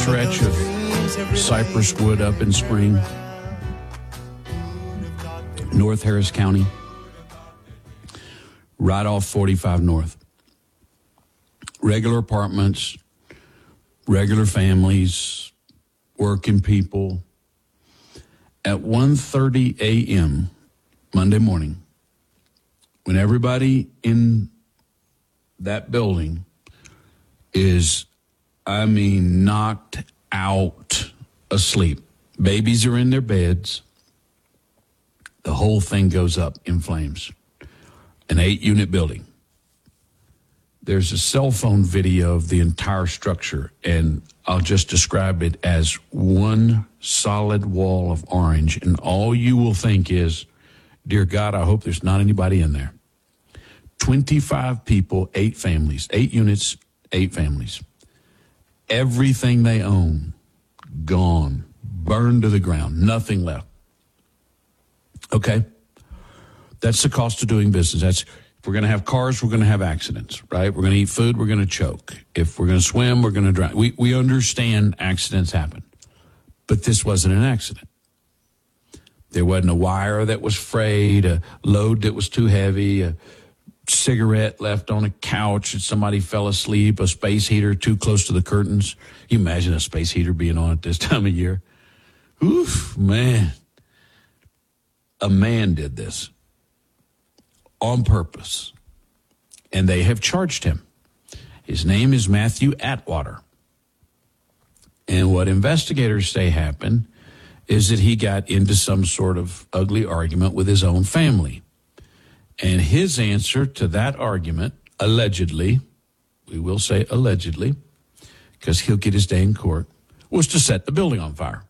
stretch of cypress wood up in Spring, North Harris County, right off 45 North. Regular apartments, regular families, working people. At 1:30 a.m. Monday morning, when everybody in that building is, knocked out asleep. Babies are in their beds. The whole thing goes up in flames. An 8-unit building. There's a cell phone video of the entire structure, and I'll just describe it as one solid wall of orange, and all you will think is, dear God, I hope there's not anybody in there. 25 people, 8 families, 8 units, 8 families. Everything they own, gone, burned to the ground, nothing left. Okay? That's the cost of doing business. That's, if we're going to have cars, we're going to have accidents, right? We're going to eat food, we're going to choke. If we're going to swim, we're going to drown. We understand accidents happen. But this wasn't an accident. There wasn't a wire that was frayed, a load that was too heavy, a cigarette left on a couch and somebody fell asleep, a space heater too close to the curtains. You imagine a space heater being on at this time of year? Oof, man. A man did this on purpose, and they have charged him. His name is Matthew Atwater. And what investigators say happened is that he got into some sort of ugly argument with his own family. And his answer to that argument, allegedly, we will say allegedly, because he'll get his day in court, was to set the building on fire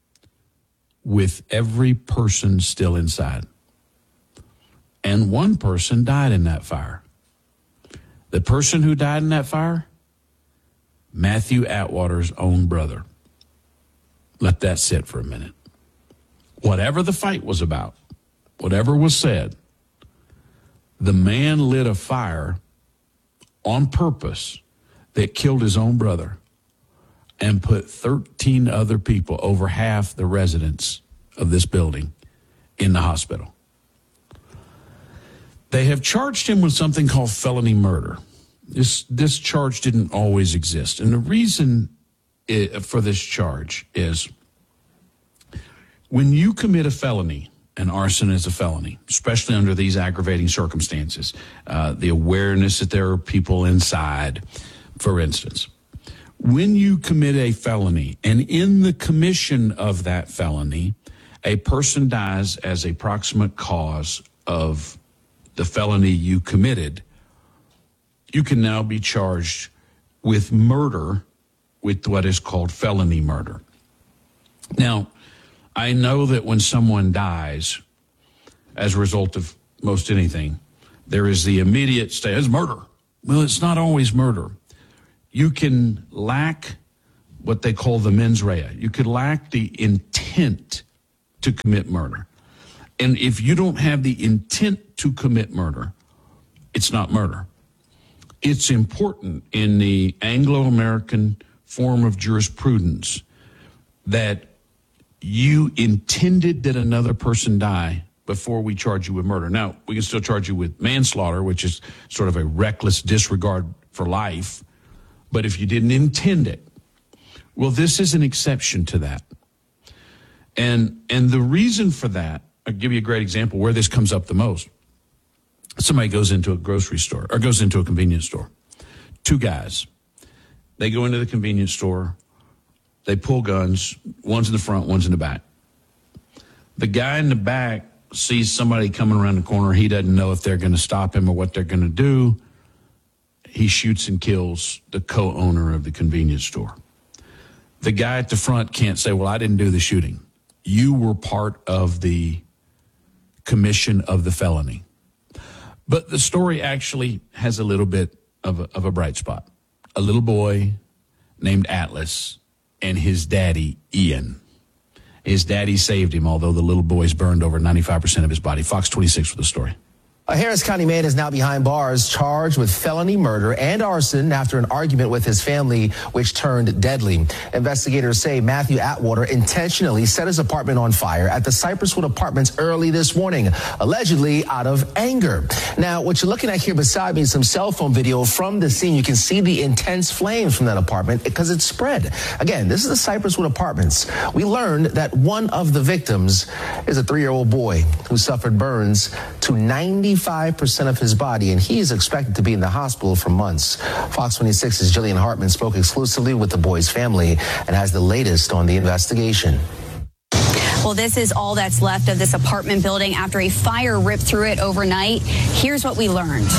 with every person still inside. And one person died in that fire. The person who died in that fire, Matthew Atwater's own brother. Let that sit for a minute. Whatever the fight was about, whatever was said, the man lit a fire on purpose that killed his own brother and put 13 other people, over half the residents of this building, in the hospital. They have charged him with something called felony murder. This charge didn't always exist. And the reason for this charge is when you commit a felony, and arson is a felony, especially under these aggravating circumstances, the awareness that there are people inside, for instance. When you commit a felony, and in the commission of that felony, a person dies as a proximate cause of the felony you committed, you can now be charged with murder, with what is called felony murder. Now, I know that when someone dies as a result of most anything, there is the immediate state, it's murder. Well, it's not always murder. You can lack what they call the mens rea. You could lack the intent to commit murder. And if you don't have the intent to commit murder, it's not murder. It's important in the Anglo-American form of jurisprudence that you intended that another person die before we charge you with murder. Now, we can still charge you with manslaughter, which is sort of a reckless disregard for life. But if you didn't intend it, well, this is an exception to that. And the reason for that, I'll give you a great example where this comes up the most. Somebody goes into a grocery store or goes into a convenience store. 2 guys. They go into the convenience store. They pull guns. One's in the front, one's in the back. The guy in the back sees somebody coming around the corner. He doesn't know if they're going to stop him or what they're going to do. He shoots and kills the co-owner of the convenience store. The guy at the front can't say, well, I didn't do the shooting. You were part of the commission of the felony. But the story actually has a little bit of a bright spot. A little boy named Atlas and his daddy, Ian. His daddy saved him, although the little boy's burned over 95% of his body. Fox 26 for the story. A Harris County man is now behind bars charged with felony murder and arson after an argument with his family, which turned deadly. Investigators say Matthew Atwater intentionally set his apartment on fire at the Cypresswood Apartments early this morning, allegedly out of anger. Now, what you're looking at here beside me is some cell phone video from the scene. You can see the intense flames from that apartment because it spread. Again, this is the Cypresswood Apartments. We learned that one of the victims is a 3-year-old boy who suffered burns to 95% of his body, and he is expected to be in the hospital for months. Fox 26's Jillian Hartman spoke exclusively with the boy's family and has the latest on the investigation. Well, this is all that's left of this apartment building after a fire ripped through it overnight. Here's what we learned.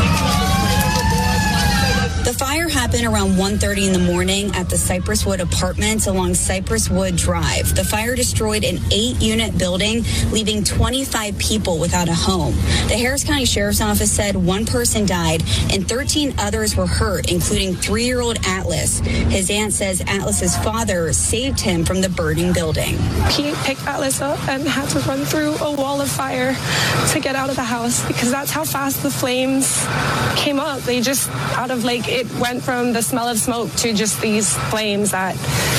The fire happened around 1:30 in the morning at the Cypresswood Apartments along Cypresswood Drive. The fire destroyed an 8-unit building, leaving 25 people without a home. The Harris County Sheriff's Office said one person died and 13 others were hurt, including 3-year-old Atlas. His aunt says Atlas's father saved him from the burning building. He picked Atlas up and had to run through a wall of fire to get out of the house because that's how fast the flames came up. They just, out of it went from the smell of smoke to just these flames that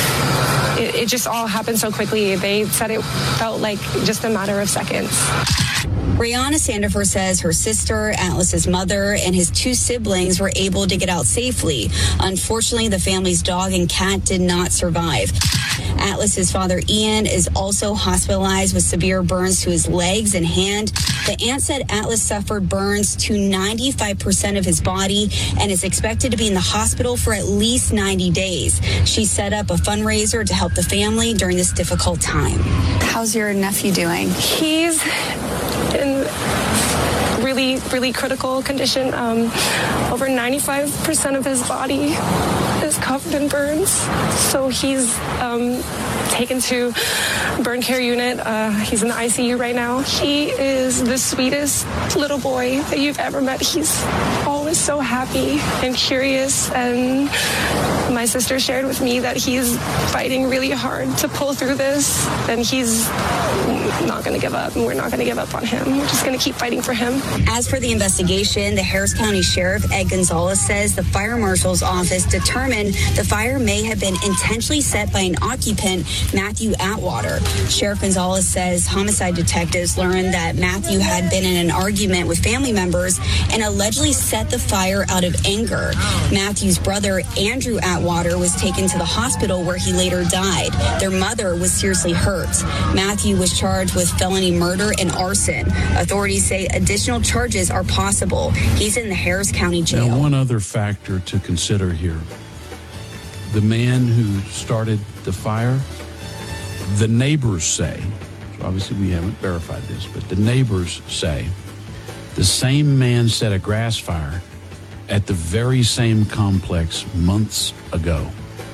it just all happened so quickly. They said it felt like just a matter of seconds. Brianna Sandifer says her sister, Atlas's mother, and his 2 siblings were able to get out safely. Unfortunately, the family's dog and cat did not survive. Atlas's father, Ian, is also hospitalized with severe burns to his legs and hand. The aunt said Atlas suffered burns to 95% of his body and is expected to be in the hospital for at least 90 days. She set up a fundraiser to help the family during this difficult time. How's your nephew doing? He's in really, really critical condition. Over 95% of his body is covered in burns. So he's taken to burn care unit. He's in the ICU right now. He is the sweetest little boy that you've ever met. He's always so happy and curious. And my sister shared with me that he's fighting really hard to pull through this. And he's not going to give up. And we're not going to give up on him. We're just going to keep fighting for him. As for the investigation, the Harris County Sheriff, Ed Gonzalez, says the fire marshal's office determined the fire may have been intentionally set by an occupant, Matthew Atwater. Sheriff Gonzalez says homicide detectives learned that Matthew had been in an argument with family members and allegedly set the fire out of anger. Matthew's brother, Andrew Atwater, was taken to the hospital where he later died. Their mother was seriously hurt. Matthew was charged with felony murder and arson. Authorities say additional charges are possible. He's in the Harris County Jail. Now, one other factor to consider here. The man who started the fire, the neighbors say, so obviously we haven't verified this, but the neighbors say the same man set a grass fire at the very same complex months ago.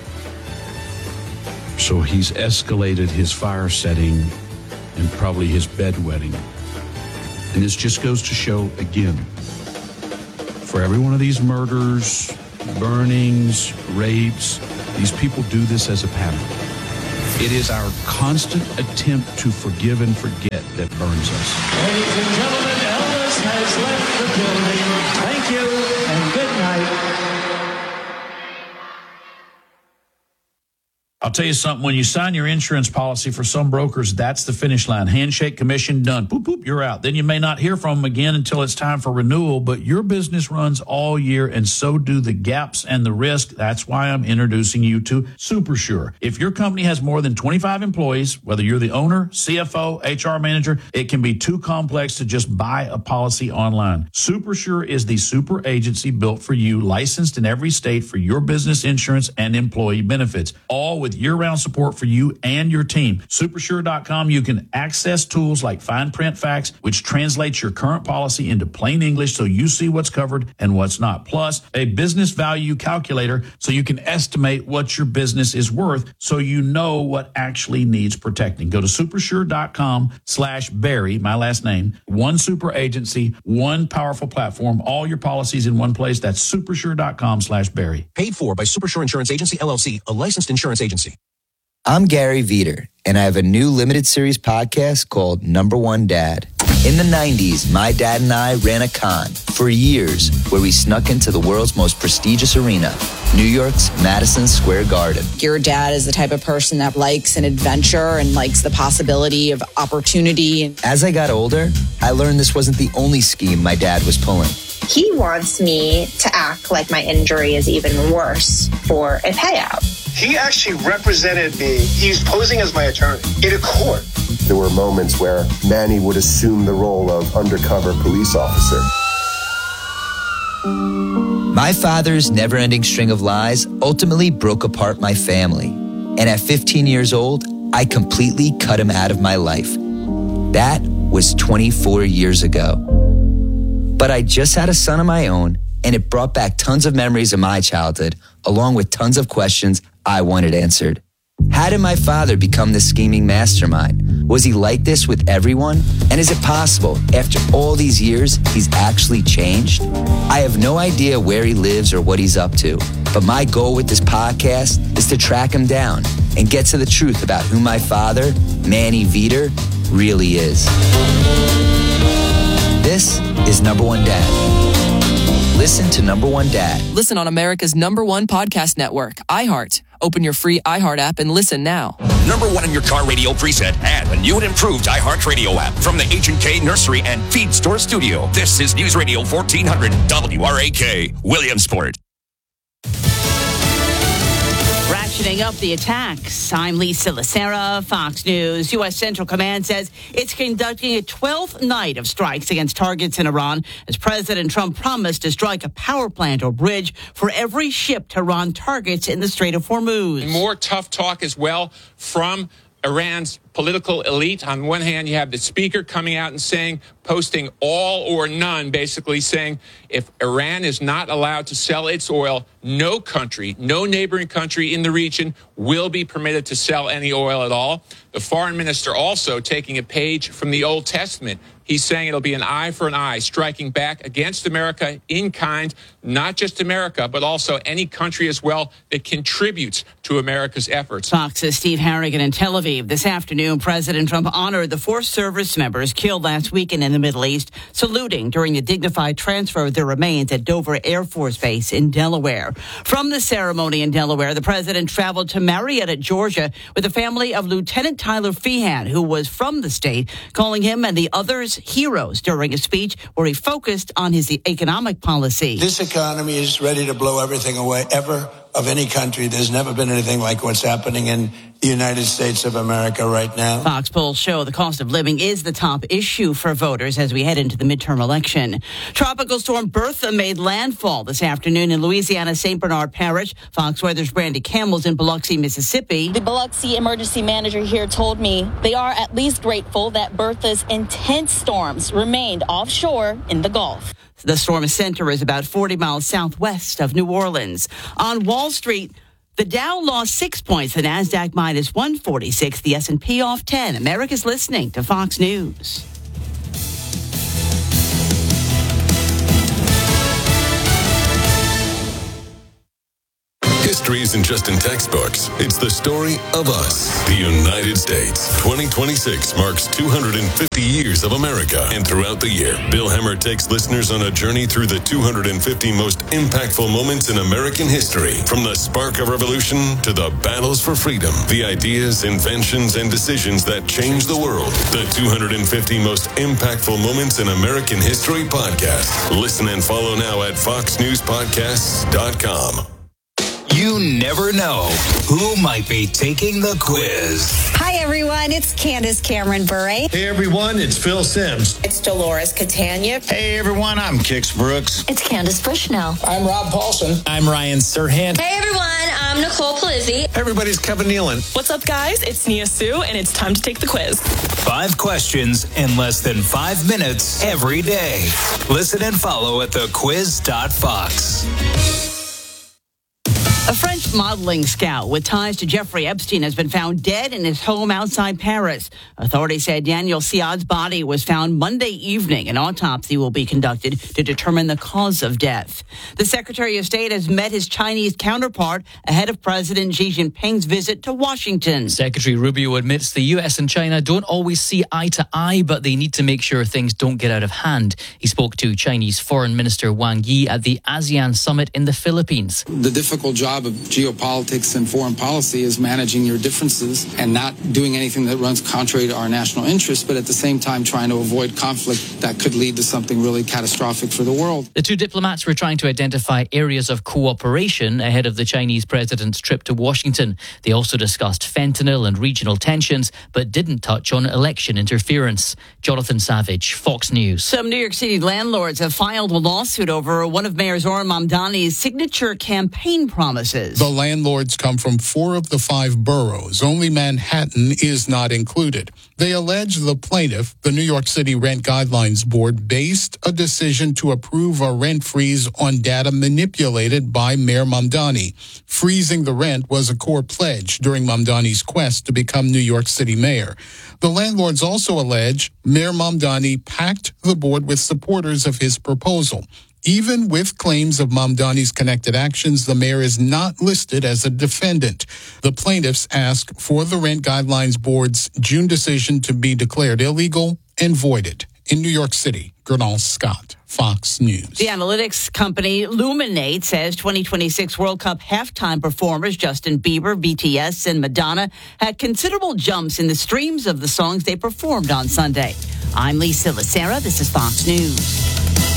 So he's escalated his fire setting and probably his bedwetting. And this just goes to show, again, for every one of these murders, burnings, rapes, these people do this as a pattern. It is our constant attempt to forgive and forget that burns us. Ladies and gentlemen, Elvis has left the building. Thank you and good night. I'll tell you something, when you sign your insurance policy for some brokers, that's the finish line. Handshake, commission, done. Boop, boop, you're out. Then you may not hear from them again until it's time for renewal, but your business runs all year and so do the gaps and the risk. That's why I'm introducing you to SuperSure. If your company has more than 25 employees, whether you're the owner, CFO, HR manager, it can be too complex to just buy a policy online. SuperSure is the super agency built for you, licensed in every state for your business insurance and employee benefits, all with year-round support for you and your team. Supersure.com, you can access tools like fine print facts, which translates your current policy into plain English so you see what's covered and what's not. Plus, a business value calculator so you can estimate what your business is worth so you know what actually needs protecting. Go to supersure.com/Barry, my last name. One super agency, one powerful platform, all your policies in one place. That's supersure.com/Barry. Paid for by Supersure Insurance Agency, LLC, a licensed insurance agency. I'm Gary Veter, and I have a new limited series podcast called Number One Dad. In the 90s, my dad and I ran a con for years where we snuck into the world's most prestigious arena, New York's Madison Square Garden. Your dad is the type of person that likes an adventure and likes the possibility of opportunity. As I got older, I learned this wasn't the only scheme my dad was pulling. He wants me to act like my injury is even worse for a payout. He actually represented me. He's posing as my attorney in a court. There were moments where Manny would assume the role of undercover police officer. My father's never-ending string of lies ultimately broke apart my family. And at 15 years old, I completely cut him out of my life. That was 24 years ago. But I just had a son of my own, and it brought back tons of memories of my childhood, along with tons of questions I wanted answered. How did my father become this scheming mastermind? Was he like this with everyone? And is it possible, after all these years, he's actually changed? I have no idea where he lives or what he's up to, but my goal with this podcast is to track him down and get to the truth about who my father, Manny Veter, really is. This is Number One Dad. Listen to Number One Dad. Listen on America's #1 podcast network, iHeart. Open your free iHeart app and listen now. Number 1 in your car radio preset and a new and improved iHeart Radio app from the H&K Nursery and Feed Store Studio. This is News Radio 1400 WRAK, Williamsport. Ratcheting up the attacks. I'm Lisa Lacera, Fox News. U.S. Central Command says it's conducting a 12th night of strikes against targets in Iran as President Trump promised to strike a power plant or bridge for every ship Tehran targets in the Strait of Hormuz. More tough talk as well from Iran's political elite. On one hand, you have the speaker coming out and saying, posting all or none, basically saying if Iran is not allowed to sell its oil, no country, no neighboring country in the region will be permitted to sell any oil at all. The foreign minister also taking a page from the Old Testament. He's saying it'll be an eye for an eye, striking back against America in kind, not just America, but also any country as well that contributes to America's efforts. Fox's Steve Harrigan in Tel Aviv. This afternoon, President Trump honored the 4 service members killed last weekend in the Middle East, saluting during the dignified transfer of their remains at Dover Air Force Base in Delaware. From the ceremony in Delaware, the president traveled to Marietta, Georgia, with the family of Lieutenant Tyler Feehan, who was from the state, calling him and the others heroes during a speech where he focused on his economic policy. This economy is ready to blow everything away ever of any country. There's never been anything like what's happening in the United States of America right now. Fox polls show the cost of living is the top issue for voters as we head into the midterm election. Tropical storm Bertha made landfall this afternoon in Louisiana's St. Bernard Parish. Fox Weather's Brandy Campbell's in Biloxi, Mississippi. The Biloxi emergency manager here told me they are at least grateful that Bertha's intense storms remained offshore in the Gulf. The storm's center is about 40 miles southwest of New Orleans. On Wall Street, the Dow lost 6 points, the NASDAQ minus 146, the S&P off 10. America's listening to Fox News. History isn't just in textbooks. It's the story of us, the United States. 2026 marks 250 years of America. And throughout the year, Bill Hemmer takes listeners on a journey through the 250 most impactful moments in American history. From the spark of revolution to the battles for freedom, the ideas, inventions, and decisions that changed the world. The 250 most impactful moments in American history podcast. Listen and follow now at foxnewspodcasts.com. You never know who might be taking the quiz. Hi, everyone. It's Candace Cameron Bure. Hey, everyone. It's Phil Sims. It's Dolores Catania. Hey, everyone. I'm Kix Brooks. It's Candace Bushnell. I'm Rob Paulson. I'm Ryan Serhant. Hey, everyone. I'm Nicole Polizzi. Hey, everybody's Kevin Nealon. What's up, guys? It's Nia Sue, and it's time to take the quiz. 5 questions in less than 5 minutes every day. Listen and follow at thequiz.fox. A French modeling scout with ties to Jeffrey Epstein has been found dead in his home outside Paris. Authorities said Daniel Siad's body was found Monday evening. An autopsy will be conducted to determine the cause of death. The Secretary of State has met his Chinese counterpart ahead of President Xi Jinping's visit to Washington. Secretary Rubio admits the U.S. and China don't always see eye to eye, but they need to make sure things don't get out of hand. He spoke to Chinese Foreign Minister Wang Yi at the ASEAN summit in the Philippines. The difficult job of geopolitics and foreign policy is managing your differences and not doing anything that runs contrary to our national interests, but at the same time trying to avoid conflict that could lead to something really catastrophic for the world. The two diplomats were trying to identify areas of cooperation ahead of the Chinese president's trip to Washington. They also discussed fentanyl and regional tensions, but didn't touch on election interference. Jonathan Savage, Fox News. Some New York City landlords have filed a lawsuit over one of Mayor Zohran Mamdani's signature campaign promises. The landlords come from 4 of the 5 boroughs. Only Manhattan is not included. They allege the plaintiff, the New York City Rent Guidelines Board, based a decision to approve a rent freeze on data manipulated by Mayor Mamdani. Freezing the rent was a core pledge during Mamdani's quest to become New York City mayor. The landlords also allege Mayor Mamdani packed the board with supporters of his proposal. Even with claims of Mamdani's connected actions, the mayor is not listed as a defendant. The plaintiffs ask for the Rent Guidelines Board's June decision to be declared illegal and voided. In New York City, Gernal Scott, Fox News. The analytics company Luminate says 2026 World Cup halftime performers Justin Bieber, BTS, and Madonna had considerable jumps in the streams of the songs they performed on Sunday. I'm Lisa Lacera. This is Fox News.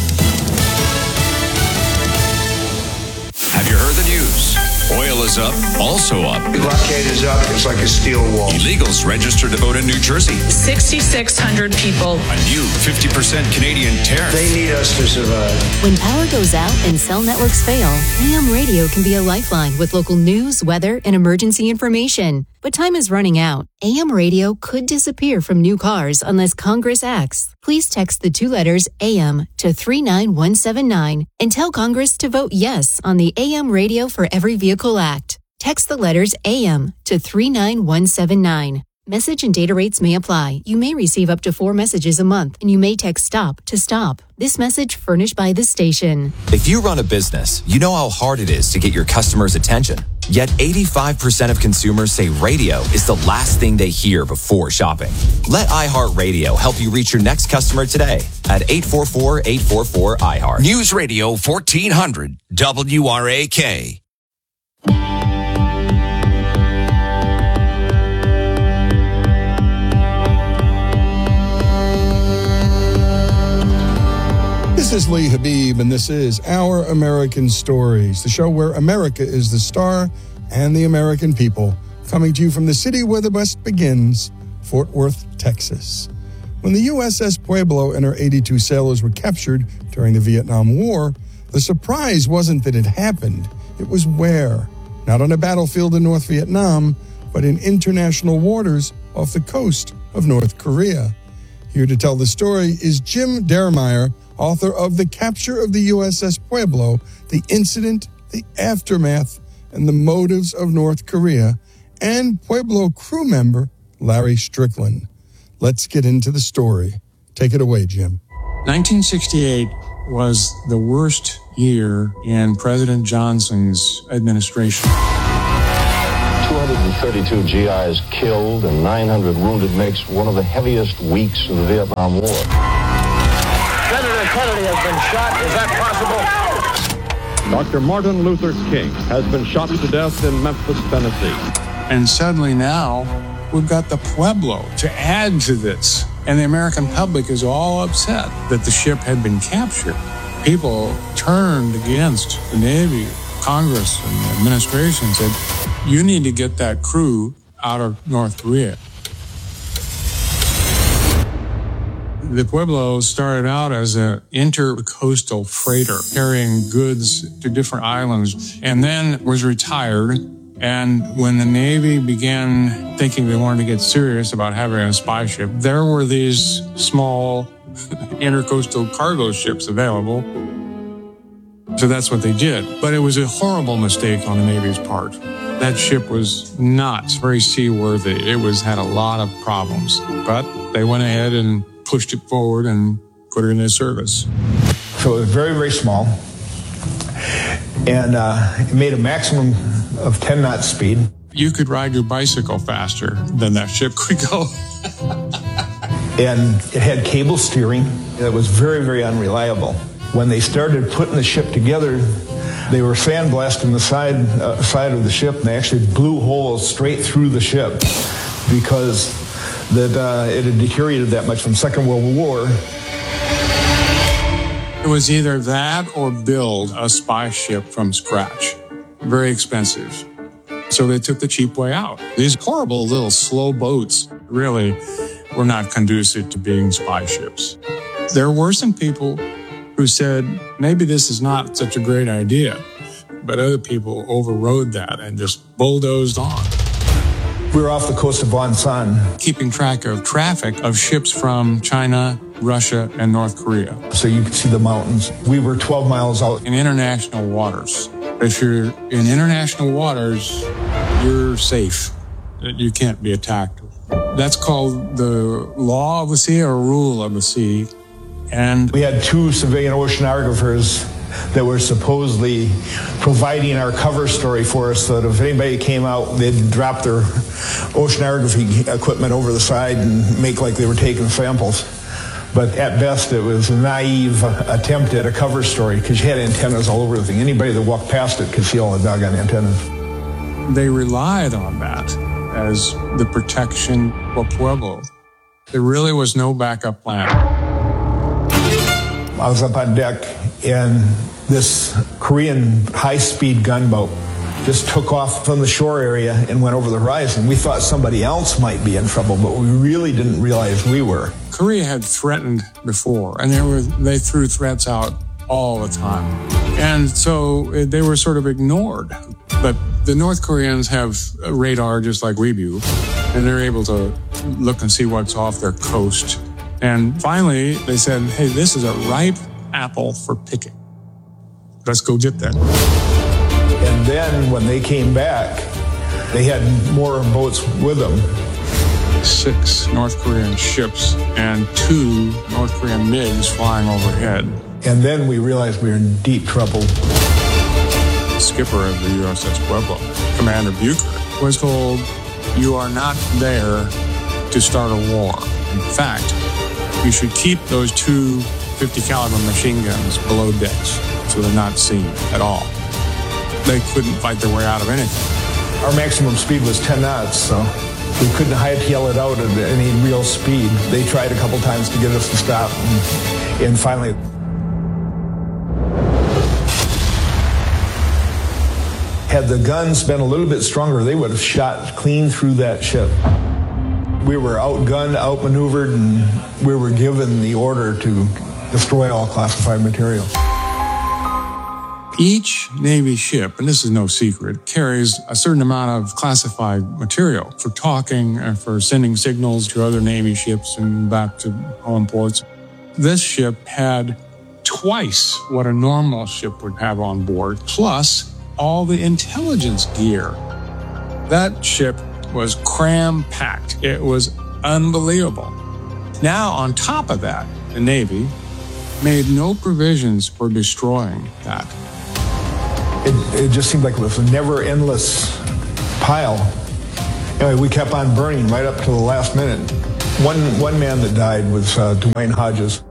Have you heard the news? Oil is up, also up. The blockade is up. It's like a steel wall. Illegals registered to vote in New Jersey. 6,600 people. A new 50% Canadian tariff. They need us to survive. When power goes out and cell networks fail, AM radio can be a lifeline with local news, weather, and emergency information. But time is running out. AM radio could disappear from new cars unless Congress acts. Please text the 2 letters AM to 39179 and tell Congress to vote yes on the AM Radio for Every Vehicle Act. Text the letters AM to 39179. Message and data rates may apply. You may receive up to 4 messages a month, and you may text STOP to stop. This message furnished by the station. If you run a business, you know how hard it is to get your customers' attention. Yet 85% of consumers say radio is the last thing they hear before shopping. Let iHeartRadio help you reach your next customer today at 844-844-iHeart. News Radio 1400 WRAK. This is Lee Habib, and this is Our American Stories, the show where America is the star and the American people, coming to you from the city where the West begins, Fort Worth, Texas. When the USS Pueblo and her 82 sailors were captured during the Vietnam War, the surprise wasn't that it happened, it was where. Not on a battlefield in North Vietnam, but in international waters off the coast of North Korea. Here to tell the story is Jim Dermeyer, author of The Capture of the USS Pueblo, the incident, the aftermath, and the motives of North Korea, and Pueblo crew member Larry Strickland. Let's get into the story. Take it away, Jim. 1968 was the worst year in President Johnson's administration. 232 GIs killed and 900 wounded makes one of the heaviest weeks of the Vietnam War. Senator Kennedy has been shot. Is that possible? Dr. Martin Luther King has been shot to death in Memphis, Tennessee. And suddenly now, we've got the Pueblo to add to this. And the American public is all upset that the ship had been captured. People turned against the Navy, Congress, and the administration and said, you need to get that crew out of North Korea. The Pueblo started out as an intercoastal freighter carrying goods to different islands and then was retired. And when the Navy began thinking they wanted to get serious about having a spy ship, there were these small intercoastal cargo ships available So that's what they did. But it was a horrible mistake on the Navy's part. That ship was not very seaworthy. It had a lot of problems. But they went ahead and pushed it forward and put it in their service. So it was very, very small. And it made a maximum of 10 knots speed. You could ride your bicycle faster than that ship could go. And it had cable steering. It was very, very unreliable. When they started putting the ship together, they were sandblasting the side of the ship, and they actually blew holes straight through the ship because it had deteriorated that much from Second World War. It was either that or build a spy ship from scratch. Very expensive. So they took the cheap way out. These horrible little slow boats really were not conducive to being spy ships. There were some people who said, maybe this is not such a great idea. But other people overrode that and just bulldozed on. We were off the coast of Wonsan, keeping track of traffic of ships from China, Russia, and North Korea. So you could see the mountains. We were 12 miles out. In international waters. If you're in international waters, you're safe. You can't be attacked. That's called the law of the sea or rule of the sea. And we had 2 civilian oceanographers that were supposedly providing our cover story for us so that if anybody came out, they'd drop their oceanography equipment over the side and make like they were taking samples. But at best, it was a naive attempt at a cover story because you had antennas all over the thing. Anybody that walked past it could see all the doggone antennas. They relied on that as the protection for Pueblo. There really was no backup plan. I was up on deck, and this Korean high-speed gunboat just took off from the shore area and went over the horizon. We thought somebody else might be in trouble, but we really didn't realize we were. Korea had threatened before, and they threw threats out all the time. And so they were sort of ignored. But the North Koreans have a radar just like we do, and they're able to look and see what's off their coast. And finally, they said, hey, this is a ripe apple for picking. Let's go get that. And then when they came back, they had more boats with them. 6 North Korean ships and 2 North Korean MiGs flying overhead. And then we realized we were in deep trouble. The skipper of the USS Pueblo, Commander Bucher, was told, you are not there to start a war. In fact, you should keep those 2 50 caliber machine guns below decks so they're not seen at all. They couldn't fight their way out of anything. Our maximum speed was 10 knots, so we couldn't hightail it out at any real speed. They tried a couple times to get us to stop, and finally... Had the guns been a little bit stronger, they would have shot clean through that ship. We were outgunned, outmaneuvered, and we were given the order to destroy all classified material. Each Navy ship, and this is no secret, carries a certain amount of classified material for talking and for sending signals to other Navy ships and back to home ports. This ship had twice what a normal ship would have on board, plus all the intelligence gear. That ship was cram-packed. It was unbelievable. Now, on top of that, the Navy made no provisions for destroying that. It just seemed like it was a never-endless pile. Anyway, we kept on burning right up to the last minute. One man that died was Dwayne Hodges.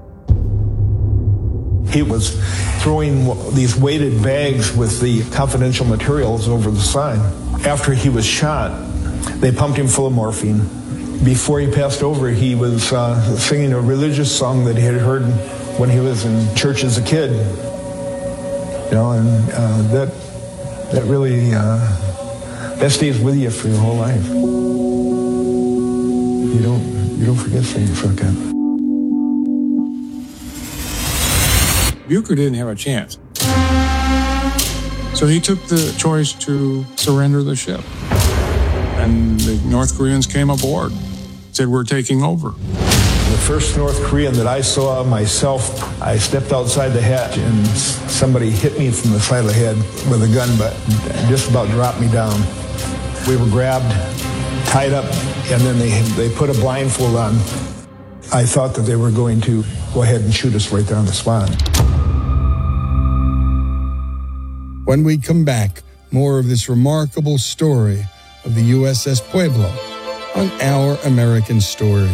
He was throwing these weighted bags with the confidential materials over the side. After he was shot, they pumped him full of morphine. Before he passed over, he was singing a religious song that he had heard when he was in church as a kid. You know, and that really that stays with you for your whole life. You don't forget things like that. Bucher didn't have a chance. So he took the choice to surrender the ship. And the North Koreans came aboard, said, we're taking over. The first North Korean that I saw myself, I stepped outside the hatch and somebody hit me from the side of the head with a gun, but just about dropped me down. We were grabbed, tied up, and then they put a blindfold on. I thought that they were going to go ahead and shoot us right there on the spot. When we come back, more of this remarkable story of the USS Pueblo on Our American Stories.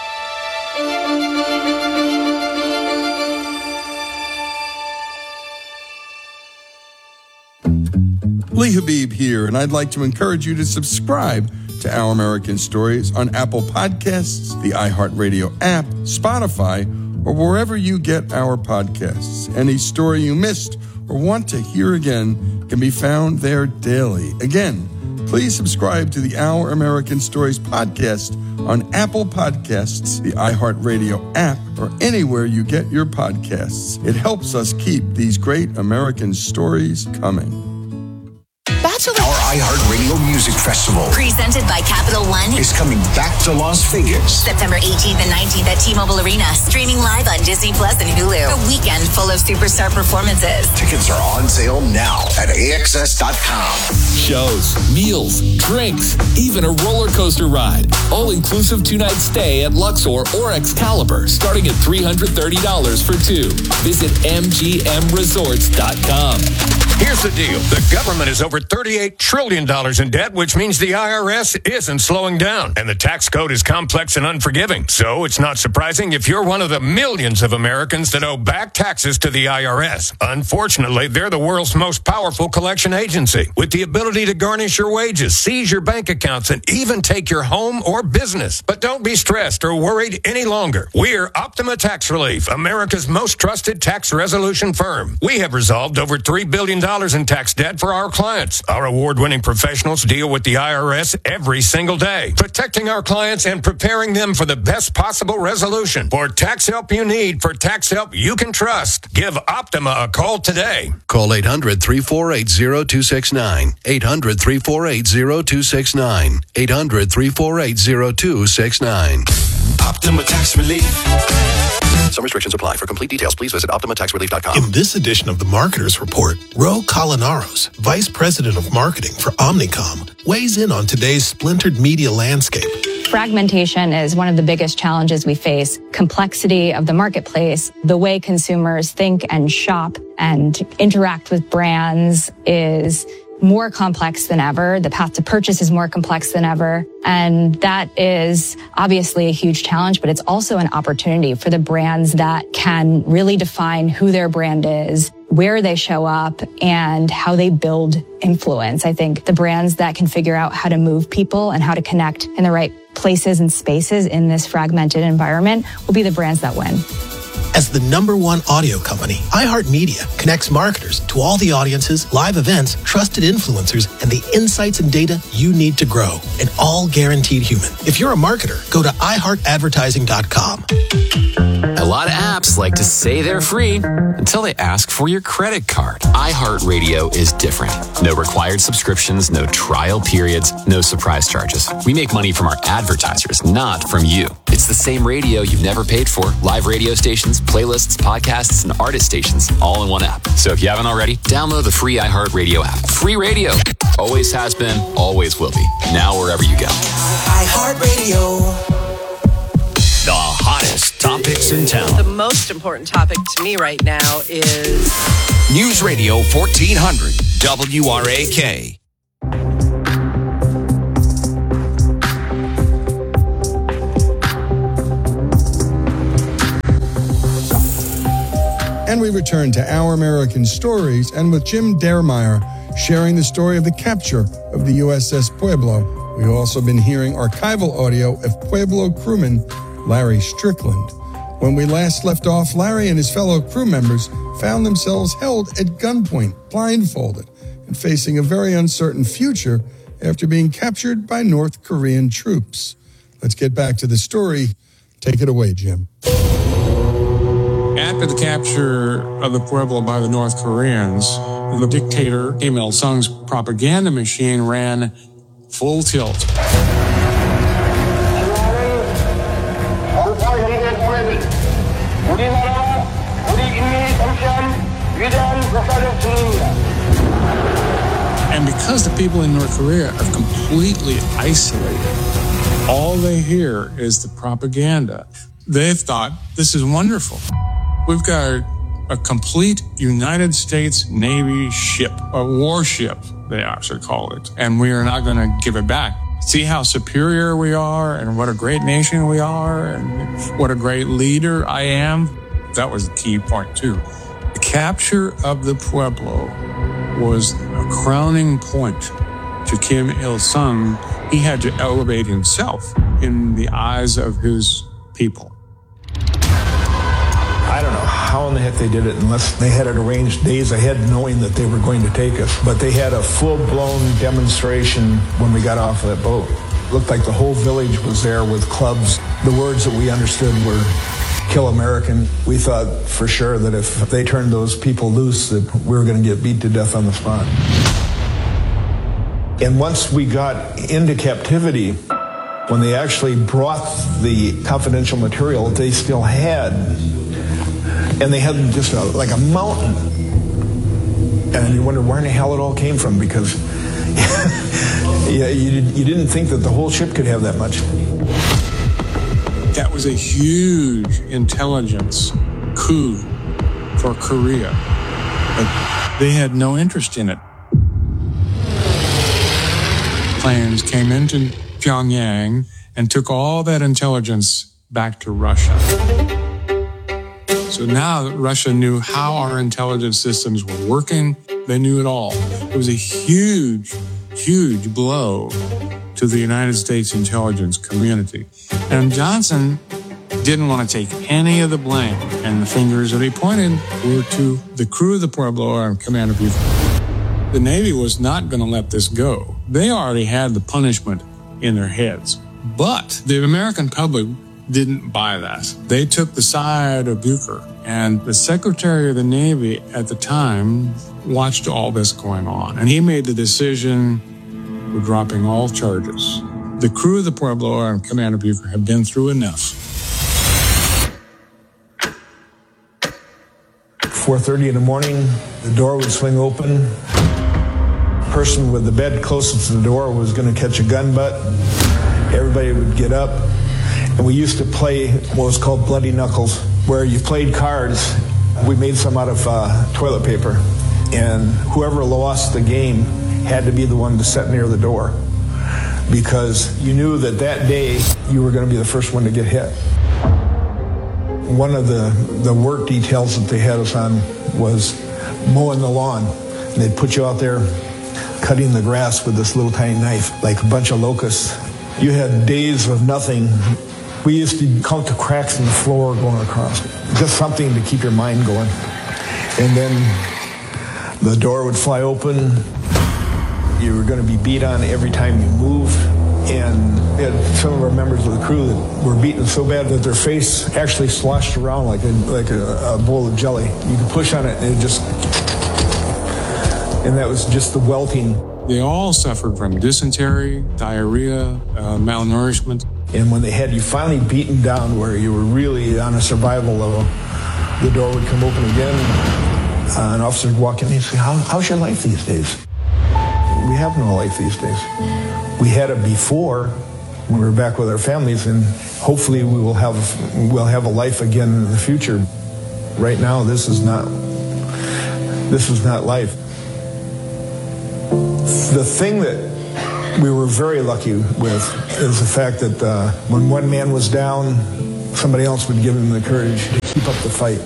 Lee Habib here, and I'd like to encourage you to subscribe to Our American Stories on Apple Podcasts, the iHeartRadio app, Spotify, or wherever you get our podcasts. Any story you missed or want to hear again can be found there daily. Again, please subscribe to the Our American Stories podcast on Apple Podcasts, the iHeartRadio app, or anywhere you get your podcasts. It helps us keep these great American stories coming. Our iHeartRadio Music Festival, presented by Capital One, is coming back to Las Vegas. September 18th and 19th at T-Mobile Arena, streaming live on Disney Plus and Hulu. A weekend full of superstar performances. Tickets are on sale now at AXS.com. Shows, meals, drinks, even a roller coaster ride. All-inclusive 2-night stay at Luxor or Excalibur, starting at $330 for two. Visit MGMResorts.com. Here's the deal. The government is over $38 trillion in debt, which means the IRS isn't slowing down. And the tax code is complex and unforgiving. So it's not surprising if you're one of the millions of Americans that owe back taxes to the IRS. Unfortunately, they're the world's most powerful collection agency, with the ability to garnish your wages, seize your bank accounts, and even take your home or business. But don't be stressed or worried any longer. We're Optima Tax Relief, America's most trusted tax resolution firm. We have resolved over $3 billion in tax debt for our clients. Our award-winning professionals deal with the IRS every single day, protecting our clients and preparing them for the best possible resolution. For tax help you need, for tax help you can trust, give Optima a call today. Call 800-348-0269. 800-348-0269. 800-348-0269. Optima Tax Relief. Some restrictions apply. For complete details, please visit OptimaTaxRelief.com. In this edition of the Marketers Report, Ro Colinaros, Vice President of Marketing for Omnicom, weighs in on today's splintered media landscape. Fragmentation is one of the biggest challenges we face. Complexity of the marketplace, the way consumers think and shop and interact with brands is more complex than ever. The path to purchase is more complex than ever. And that is obviously a huge challenge, but it's also an opportunity for the brands that can really define who their brand is, where they show up, and how they build influence. I think the brands that can figure out how to move people and how to connect in the right places and spaces in this fragmented environment will be the brands that win. As the #1 audio company, iHeartMedia connects marketers to all the audiences, live events, trusted influencers, and the insights and data you need to grow, and all guaranteed human. If you're a marketer, go to iHeartAdvertising.com. A lot of apps like to say they're free until they ask for your credit card. iHeartRadio is different. No required subscriptions, no trial periods, no surprise charges. We make money from our advertisers, not from you. It's the same radio you've never paid for. Live radio stations, playlists, podcasts, and artist stations all in one app. So if you haven't already, download the free iHeartRadio app. Free radio. Always has been, always will be. Now wherever you go. iHeartRadio. The hottest topics in town. The most important topic to me right now is News Radio 1400 WRAK. And we return to Our American Stories, and with Jim Dermeyer sharing the story of the capture of the USS Pueblo. We've also been hearing archival audio of Pueblo crewman Larry Strickland. When we last left off, Larry and his fellow crew members found themselves held at gunpoint, blindfolded, and facing a very uncertain future after being captured by North Korean troops. Let's get back to the story. Take it away, Jim. After the capture of the Pueblo by the North Koreans, the dictator Kim Il-sung's propaganda machine ran full tilt. Reporting people in North Korea are completely isolated. All they hear is the propaganda. They've thought, this is wonderful. We've got a complete United States Navy ship, a warship, they actually call it, and we are not going to give it back. See how superior we are and what a great nation we are and what a great leader I am? That was the key point, too. The capture of the Pueblo was a crowning point to Kim Il-sung. He had to elevate himself in the eyes of his people. I don't know how in the heck they did it unless they had it arranged days ahead knowing that they were going to take us. But they had a full-blown demonstration when we got off of that boat. It looked like the whole village was there with clubs. The words that we understood were, "Kill American." We thought for sure that if they turned those people loose that we were going to get beat to death on the spot. And once we got into captivity, when they actually brought the confidential material, they still had, and they had just like a mountain. And you wonder where in the hell it all came from, because yeah, you didn't think that the whole ship could have that much. That was a huge intelligence coup for Korea, but they had no interest in it. Planes came into Pyongyang and took all that intelligence back to Russia. So now that Russia knew how our intelligence systems were working, they knew it all. It was a huge, huge blow to the United States intelligence community. And Johnson didn't want to take any of the blame, and the fingers that he pointed were to the crew of the Pueblo and Commander Buford. The Navy was not going to let this go. They already had the punishment in their heads. But the American public didn't buy that. They took the side of Bucher, and the Secretary of the Navy at the time watched all this going on, and he made the decision for dropping all charges. The crew of the Pueblo and Commander Bucher had been through enough. 4:30 in the morning, the door would swing open. The person with the bed closest to the door was going to catch a gun butt. Everybody would get up. And we used to play what was called Bloody Knuckles, where you played cards. We made some out of toilet paper. And whoever lost the game had to be the one to sit near the door, because you knew that that day you were going to be the first one to get hit. One of the work details that they had us on was mowing the lawn. And they'd put you out there cutting the grass with this little tiny knife, like a bunch of locusts. You had days of nothing. We used to count the cracks in the floor going across. Just something to keep your mind going. And then the door would fly open. You were going to be beat on every time you moved. And we had some of our members of the crew that were beaten so bad that their face actually sloshed around like a bowl of jelly. You could push on it and it just... And that was just the welting. They all suffered from dysentery, diarrhea, malnourishment. And when they had you finally beaten down where you were really on a survival level, the door would come open again. An officer would walk in and he'd say, how's your life these days? We have no life these days. We had it before when we were back with our families, and hopefully we'll have a life again in the future. Right now, this is not life. The thing that we were very lucky with is the fact that when one man was down, somebody else would give him the courage to keep up the fight.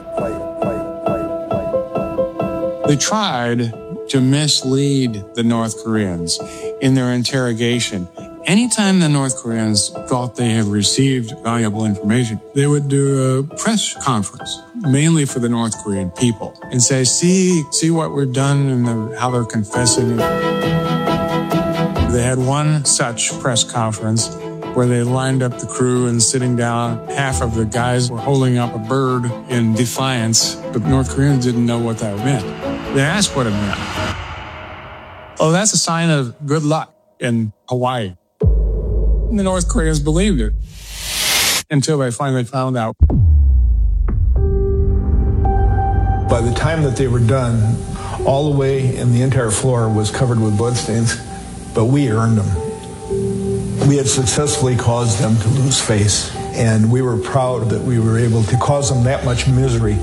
They tried to mislead the North Koreans in their interrogation. Anytime the North Koreans thought they had received valuable information, they would do a press conference, mainly for the North Korean people, and say, see what we've done and how they're confessing. They had one such press conference where they lined up the crew and sitting down. Half of the guys were holding up a bird in defiance, but North Koreans didn't know what that meant. They asked what it meant. Oh, that's a sign of good luck in Hawaii. And the North Koreans believed it until they finally found out. By the time that they were done, all the way, and the entire floor was covered with bloodstains, but we earned them. We had successfully caused them to lose face, and we were proud that we were able to cause them that much misery.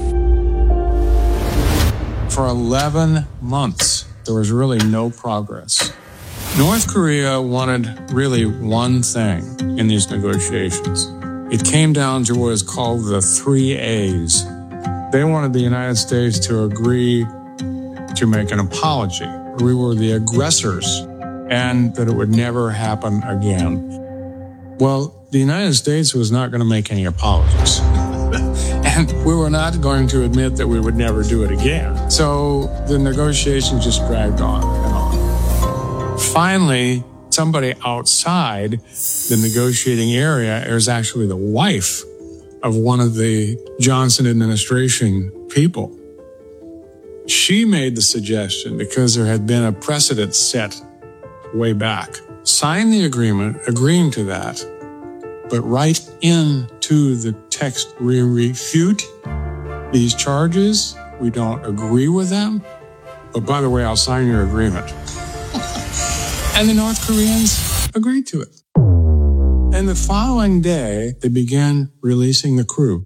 For 11 months, there was really no progress. North Korea wanted really one thing in these negotiations. It came down to what is called the 3 A's. They wanted the United States to agree to make an apology. We were the aggressors, and that it would never happen again. Well, the United States was not going to make any apologies. And we were not going to admit that we would never do it again. So the negotiations just dragged on and on. Finally, somebody outside the negotiating area is actually the wife of one of the Johnson administration people. She made the suggestion, because there had been a precedent set way back, sign the agreement, agreeing to that, but write into the text, we refute these charges, we don't agree with them, but by the way, I'll sign your agreement. And the North Koreans agreed to it. And the following day, they began releasing the crew.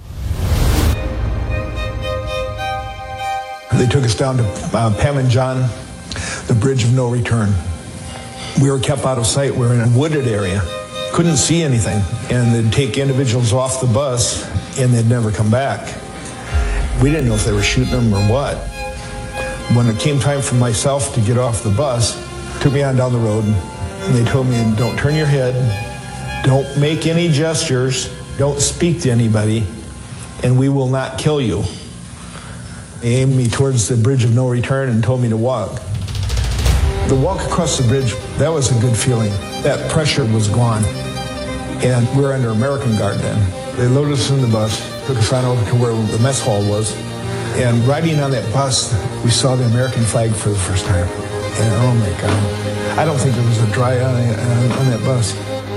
They took us down to Panmunjom, the bridge of no return. We were kept out of sight. We were in a wooded area. Couldn't see anything. And they'd take individuals off the bus, and they'd never come back. We didn't know if they were shooting them or what. When it came time for myself to get off the bus, took me on down the road, and they told me, don't turn your head, don't make any gestures, don't speak to anybody, and we will not kill you. They aimed me towards the bridge of no return and told me to walk. The walk across the bridge, that was a good feeling. That pressure was gone. And we were under American guard then. They loaded us in the bus, took us on over to where the mess hall was. And riding on that bus, we saw the American flag for the first time. And oh my God, I don't think there was a dry eye on that bus.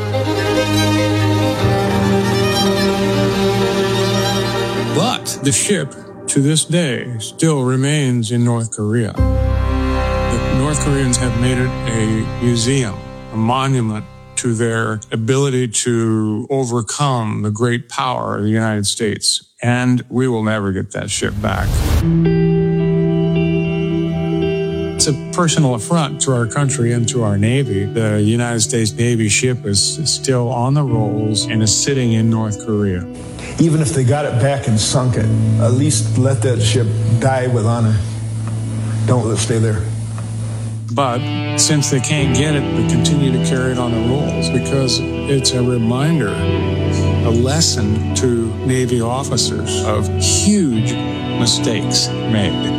But the ship, to this day, still remains in North Korea. The North Koreans have made it a museum, a monument to their ability to overcome the great power of the United States. And we will never get that ship back. It's a personal affront to our country and to our Navy. The United States Navy ship is still on the rolls and is sitting in North Korea. Even if they got it back and sunk it, at least let that ship die with honor. Don't let it stay there. But since they can't get it, they continue to carry it on the rolls because it's a reminder, a lesson to Navy officers of huge mistakes made.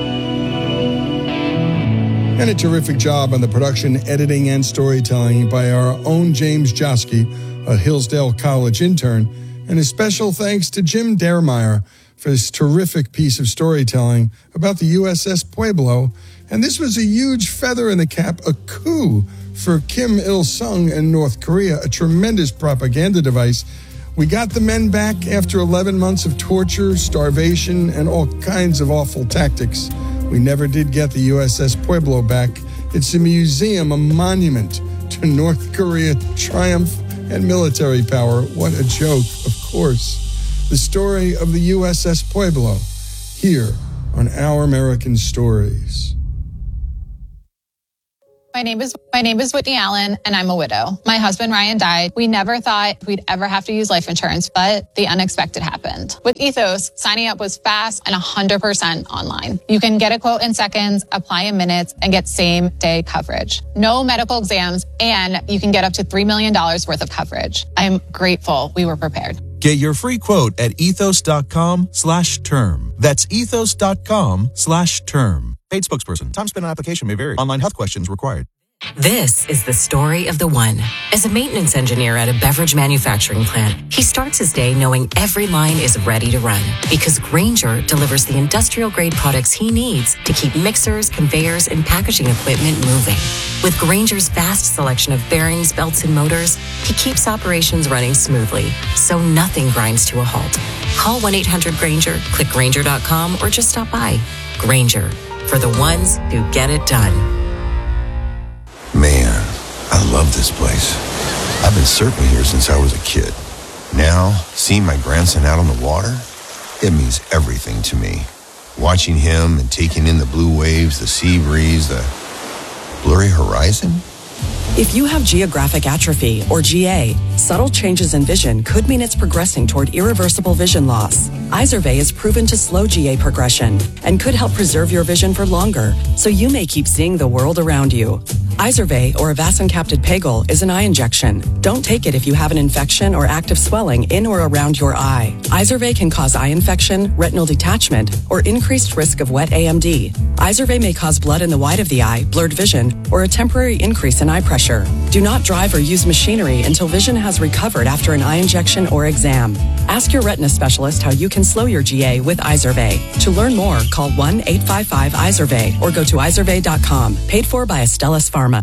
And a terrific job on the production, editing, and storytelling by our own James Joski, a Hillsdale College intern. And a special thanks to Jim Dermeyer for this terrific piece of storytelling about the USS Pueblo. And this was a huge feather in the cap, a coup for Kim Il-sung in North Korea, a tremendous propaganda device. We got the men back after 11 months of torture, starvation, and all kinds of awful tactics. We never did get the USS Pueblo back. It's a museum, a monument to North Korea triumph and military power. What a joke, of course. The story of the USS Pueblo, here on Our American Stories. My name is Whitney Allen, and I'm a widow. My husband, Ryan, died. We never thought we'd ever have to use life insurance, but the unexpected happened. With Ethos, signing up was fast and 100% online. You can get a quote in seconds, apply in minutes, and get same-day coverage. No medical exams, and you can get up to $3 million worth of coverage. I'm grateful we were prepared. Get your free quote at ethos.com/term. That's ethos.com/term. Paid spokesperson. Time spent on application may vary. Online health questions required. This is the story of the one. As a maintenance engineer at a beverage manufacturing plant, he starts his day knowing every line is ready to run because Grainger delivers the industrial-grade products he needs to keep mixers, conveyors, and packaging equipment moving. With Grainger's vast selection of bearings, belts, and motors, he keeps operations running smoothly, so nothing grinds to a halt. Call 1-800-GRAINGER, click Grainger.com, or just stop by. Grainger, for the ones who get it done. Man, I love this place. I've been surfing here since I was a kid. Now, seeing my grandson out on the water, it means everything to me. Watching him and taking in the blue waves, the sea breeze, the blurry horizon. If you have geographic atrophy, or GA, subtle changes in vision could mean it's progressing toward irreversible vision loss. Izervay is proven to slow GA progression and could help preserve your vision for longer, so you may keep seeing the world around you. Izervay, or avacincaptad pegol, is an eye injection. Don't take it if you have an infection or active swelling in or around your eye. Izervay can cause eye infection, retinal detachment, or increased risk of wet AMD. Izervay may cause blood in the white of the eye, blurred vision, or a temporary increase in eye pressure. Do not drive or use machinery until vision has recovered after an eye injection or exam. Ask your retina specialist how you can slow your GA with Izervay. To learn more, call 1-855-IZERVAY or go to izervay.com. Paid for by Astellas Pharma.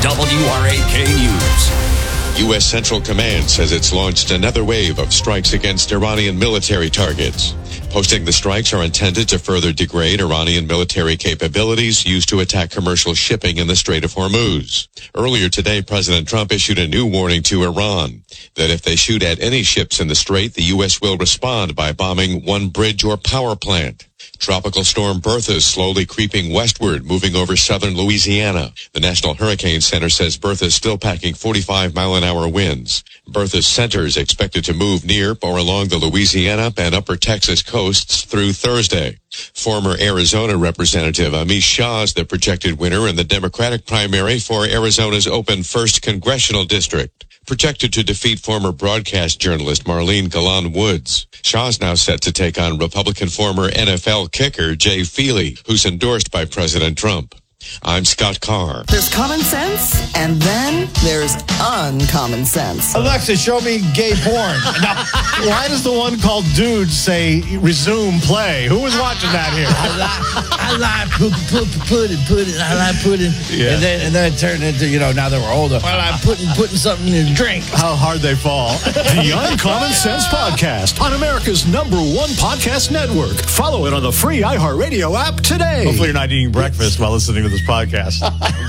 WRAK News. U.S. Central Command says it's launched another wave of strikes against Iranian military targets. Posting the strikes are intended to further degrade Iranian military capabilities used to attack commercial shipping in the Strait of Hormuz. Earlier today, President Trump issued a new warning to Iran that if they shoot at any ships in the Strait, the U.S. will respond by bombing one bridge or power plant. Tropical storm Bertha is slowly creeping westward, moving over southern Louisiana. The National Hurricane Center says Bertha is still packing 45-mile-an-hour winds. Bertha's center is expected to move near or along the Louisiana and upper Texas coasts through Thursday. Former Arizona Representative Amish Shah is the projected winner in the Democratic primary for Arizona's open 1st Congressional District, projected to defeat former broadcast journalist Marlene Galan Woods. Shah's now set to take on Republican former NFL kicker Jay Feely, who's endorsed by President Trump. I'm Scott Carr. There's common sense, and then there's uncommon sense. Alexa, show me gay porn. Now, why does the one called Dudes say resume play? Who was watching that here? I like pudding. I like pudding. Yeah. And then it turned into, now that we're older, I like putting something in a drink. How hard they fall. The Uncommon Sense Podcast on America's #1 podcast network. Follow it on the free iHeartRadio app today. Hopefully you're not eating breakfast while listening to this podcast.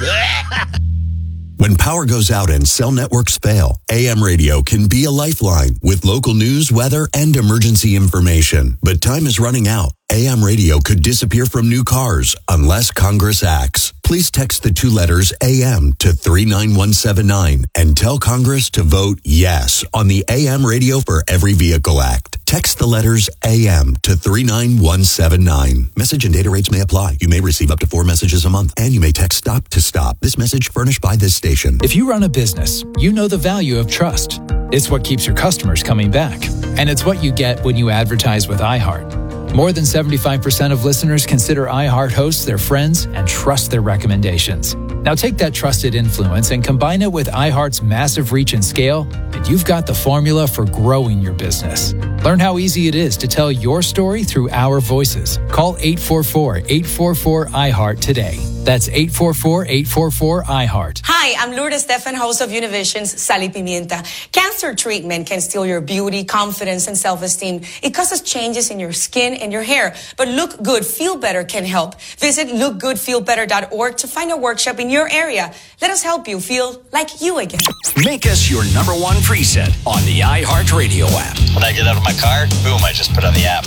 When power goes out and cell networks fail, AM radio can be a lifeline with local news, weather, and emergency information. But time is running out. AM radio could disappear from new cars unless Congress acts. Please text the 2 letters AM to 39179 and tell Congress to vote yes on the AM Radio for Every Vehicle Act. Text the letters AM to 39179. Message and data rates may apply. You may receive up to 4 messages a month, and you may text STOP to STOP. This message furnished by this station. If you run a business, you know the value of trust. It's what keeps your customers coming back, and it's what you get when you advertise with iHeart. More than 75% of listeners consider iHeart hosts their friends and trust their recommendations. Now take that trusted influence and combine it with iHeart's massive reach and scale, and you've got the formula for growing your business. Learn how easy it is to tell your story through our voices. Call 844-844-iHeart today. That's 844-844-iHeart. Hi, I'm Lourdes Stefan, host of Univision's Sal y Pimienta. Cancer treatment can steal your beauty, confidence, and self-esteem. It causes changes in your skin and your hair. But Look Good, Feel Better can help. Visit lookgoodfeelbetter.org to find a workshop in your area. Let us help you feel like you again. Make us your #1 preset on the iHeartRadio app. When I get out of my car, boom, I just put on the app.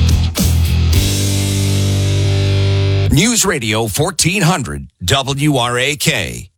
News Radio 1400 WRAK.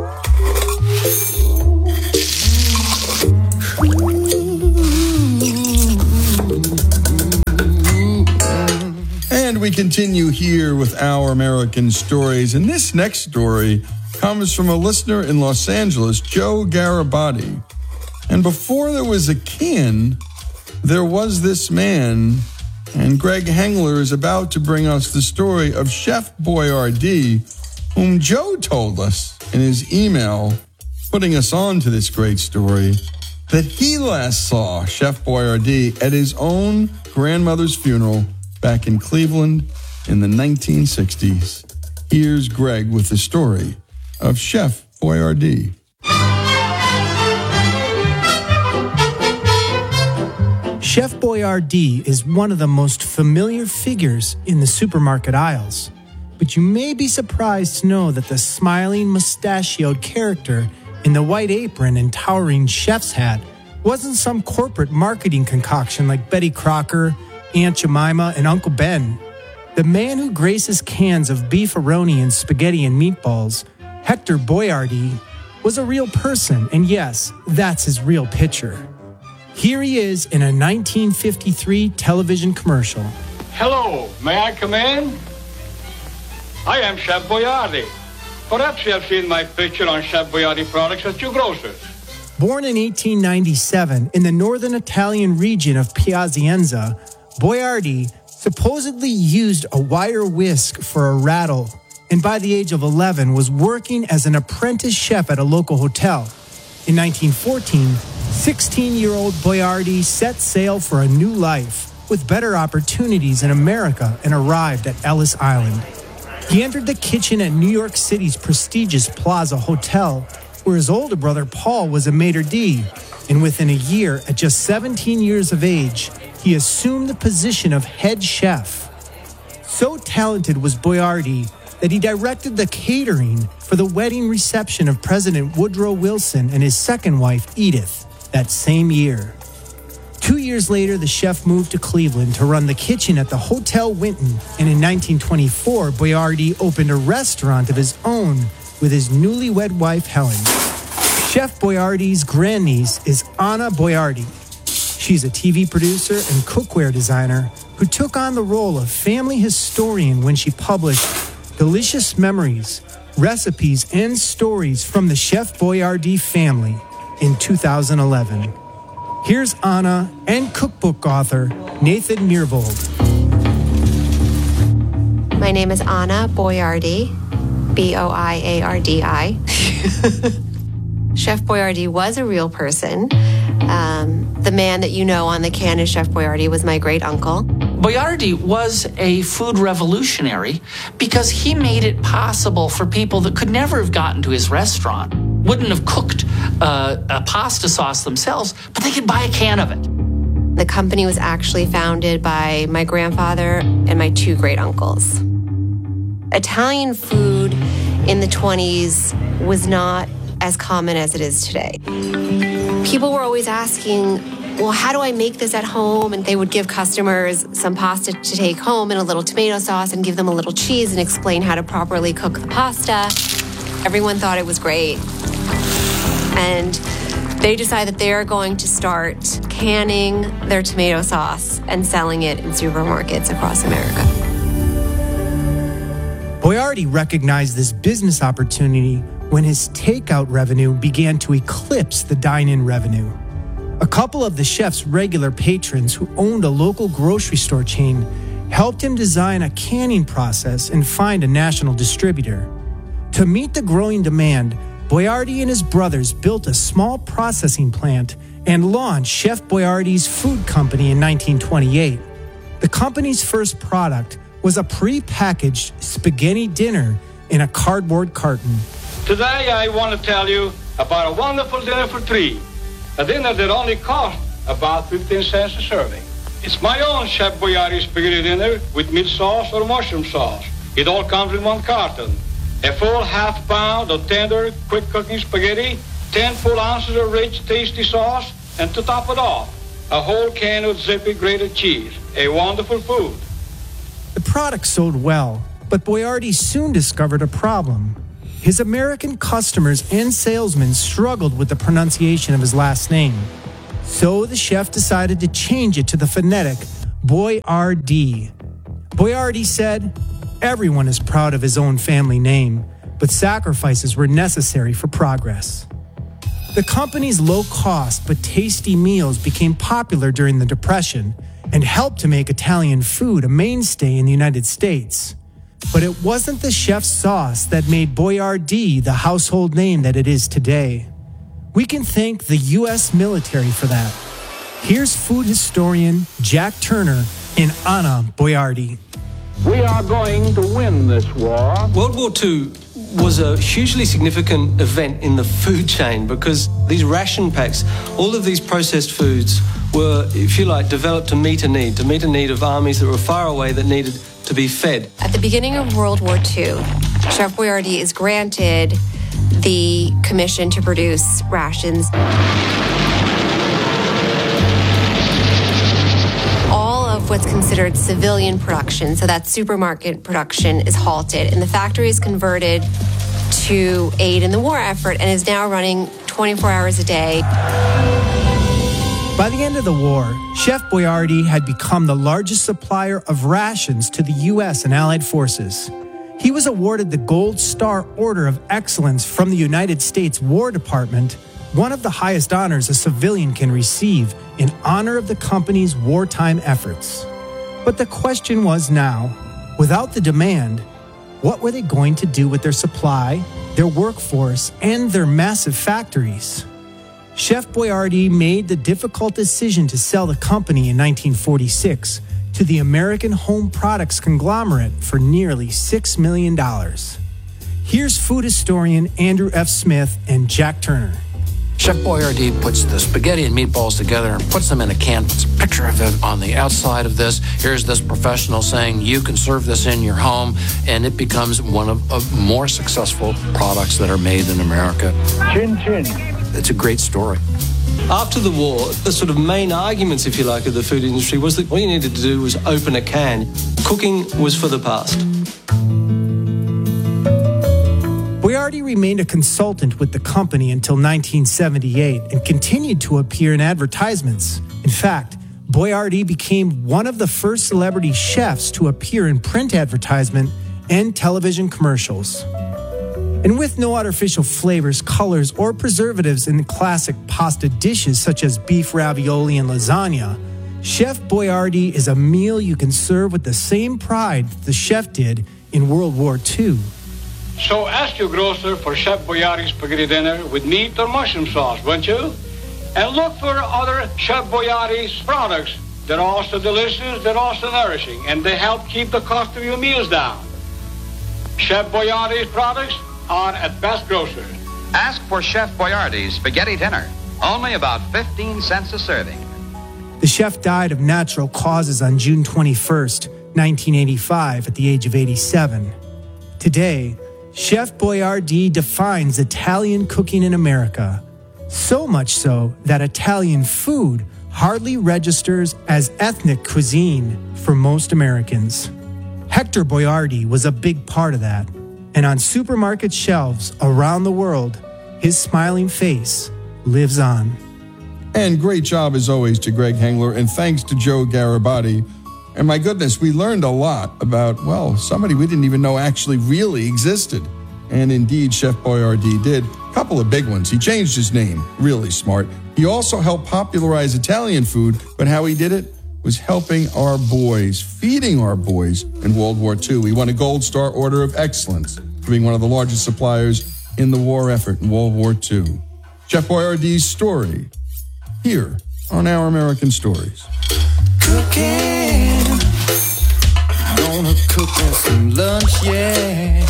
And we continue here with Our American Stories. And this next story comes from a listener in Los Angeles, Joe Garibaldi. And before there was a can, there was this man. And Greg Hengler is about to bring us the story of Chef Boyardee, whom Joe told us in his email, putting us on to this great story, that he last saw Chef Boyardee at his own grandmother's funeral back in Cleveland in the 1960s. Here's Greg with the story of Chef Boyardee. Chef Boyardee is one of the most familiar figures in the supermarket aisles. but you may be surprised to know that the smiling, mustachioed character in the white apron and towering chef's hat wasn't some corporate marketing concoction like Betty Crocker, Aunt Jemima, and Uncle Ben. The man who graces cans of beefaroni and spaghetti and meatballs, Hector Boiardi, was a real person, and yes, that's his real picture. Here he is in a 1953 television commercial. Hello, may I come in? I am Chef Boiardi. Perhaps you have seen my picture on Chef Boiardi products at your grocer's. Born in 1897 in the northern Italian region of Piacenza, Boiardi supposedly used a wire whisk for a rattle, and by the age of 11 was working as an apprentice chef at a local hotel. In 1914, 16-year-old Boiardi set sail for a new life with better opportunities in America and arrived at Ellis Island. He entered the kitchen at New York City's prestigious Plaza Hotel, where his older brother Paul was a maitre d', and within a year, at just 17 years of age, he assumed the position of head chef. So talented was Boiardi that he directed the catering for the wedding reception of President Woodrow Wilson and his second wife, Edith, that same year. 2 years later, the chef moved to Cleveland to run the kitchen at the Hotel Winton, and in 1924, Boiardi opened a restaurant of his own with his newlywed wife, Helen. Chef Boiardi's grandniece is Anna Boiardi. She's a TV producer and cookware designer who took on the role of family historian when she published Delicious Memories, Recipes and Stories from the Chef Boiardi Family in 2011. Here's Anna and cookbook author Nathan Myhrvold. My name is Anna Boiardi, Boiardi. Chef Boiardi was a real person. The man that you know on the can as Chef Boiardi was my great uncle. Boiardi was a food revolutionary because he made it possible for people that could never have gotten to his restaurant, wouldn't have cooked a pasta sauce themselves, but they could buy a can of it. The company was actually founded by my grandfather and my two great uncles. Italian food in the 20s was not as common as it is today. People were always asking, well, how do I make this at home? And they would give customers some pasta to take home and a little tomato sauce and give them a little cheese and explain how to properly cook the pasta. Everyone thought it was great. And they decided that they're going to start canning their tomato sauce and selling it in supermarkets across America. Boiardi recognized this business opportunity when his takeout revenue began to eclipse the dine-in revenue. A couple of the chef's regular patrons who owned a local grocery store chain helped him design a canning process and find a national distributor. To meet the growing demand, Boiardi and his brothers built a small processing plant and launched Chef Boiardi's Food Company in 1928. The company's first product was a pre-packaged spaghetti dinner in a cardboard carton. Today I want to tell you about a wonderful dinner for three. A dinner that only cost about 15 cents a serving. It's my own Chef Boiardi spaghetti dinner with meat sauce or mushroom sauce. It all comes in one carton. A full half pound of tender, quick cooking spaghetti, 10 full ounces of rich, tasty sauce, and to top it off, a whole can of zippy grated cheese. A wonderful food. The product sold well, but Boiardi soon discovered a problem. His American customers and salesmen struggled with the pronunciation of his last name. So the chef decided to change it to the phonetic Boiardi. Boiardi said, "Everyone is proud of his own family name, but sacrifices were necessary for progress." The company's low-cost but tasty meals became popular during the Depression and helped to make Italian food a mainstay in the United States. But it wasn't the chef's sauce that made Boiardi the household name that it is today. We can thank the U.S. military for that. Here's food historian Jack Turner and Anna Boiardi. We are going to win this war. World War II was a hugely significant event in the food chain because these ration packs, all of these processed foods were, if you like, developed to meet a need of armies that were far away that needed to be fed. At the beginning of World War II, Chef Boyardee is granted the commission to produce rations. All of what's considered civilian production, so that supermarket production, is halted, and the factory is converted to aid in the war effort and is now running 24 hours a day. By the end of the war, Chef Boyardee had become the largest supplier of rations to the U.S. and Allied forces. He was awarded the Gold Star Order of Excellence from the United States War Department, one of the highest honors a civilian can receive in honor of the company's wartime efforts. But the question was now, without the demand, what were they going to do with their supply, their workforce, and their massive factories? Chef Boyardee made the difficult decision to sell the company in 1946 to the American Home Products conglomerate for nearly $6 million. Here's food historian Andrew F. Smith and Jack Turner. Chef Boyardee puts the spaghetti and meatballs together and puts them in a can, puts a picture of it on the outside of this. Here's this professional saying you can serve this in your home, and it becomes one of more successful products that are made in America. Chin chin. It's a great story. After the war, the sort of main arguments, if you like, of the food industry was that all you needed to do was open a can. Cooking was for the past. Boyardee remained a consultant with the company until 1978 and continued to appear in advertisements. In fact, Boyardee became one of the first celebrity chefs to appear in print advertisement and television commercials. And with no artificial flavors, colors, or preservatives in classic pasta dishes such as beef ravioli and lasagna, Chef Boyardee is a meal you can serve with the same pride the chef did in World War II. So ask your grocer for Chef Boyardee spaghetti dinner with meat or mushroom sauce, won't you? And look for other Chef Boyardee's products. They're also delicious, they're also nourishing, and they help keep the cost of your meals down. Chef Boyardee's products are at Best Grocer. Ask for Chef Boyardee's spaghetti dinner. Only about 15 cents a serving. The chef died of natural causes on June 21st, 1985, at the age of 87. Today, Chef Boyardee defines Italian cooking in America, so much so that Italian food hardly registers as ethnic cuisine for most Americans. Hector Boyardee was a big part of that, and on supermarket shelves around the world, his smiling face lives on. And great job, as always, to Greg Hengler, and thanks to Joe Garibati. And my goodness, we learned a lot about, well, somebody we didn't even know actually really existed. And indeed, Chef Boyardee did. A couple of big ones. He changed his name. Really smart. He also helped popularize Italian food, but how he did it was helping our boys, feeding our boys in World War II. He won a Gold Star Order of Excellence for being one of the largest suppliers in the war effort in World War II. Chef Boyardee's story, here on Our American Stories. Cooking, gonna cook us some lunch, yeah.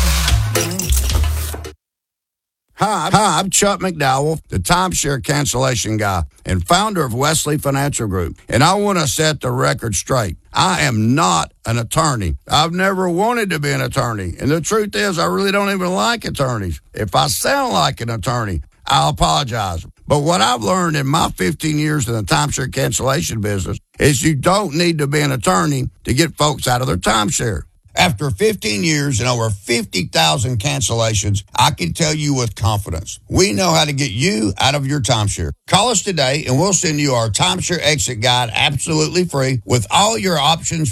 Hi, I'm Chuck McDowell, the timeshare cancellation guy and founder of Wesley Financial Group. And I want to set the record straight. I am not an attorney. I've never wanted to be an attorney. And the truth is, I really don't even like attorneys. If I sound like an attorney, I'll apologize. But what I've learned in my 15 years in the timeshare cancellation business is you don't need to be an attorney to get folks out of their timeshare. After 15 years and over 50,000 cancellations, I can tell you with confidence, we know how to get you out of your timeshare. Call us today and we'll send you our timeshare exit guide absolutely free with all your options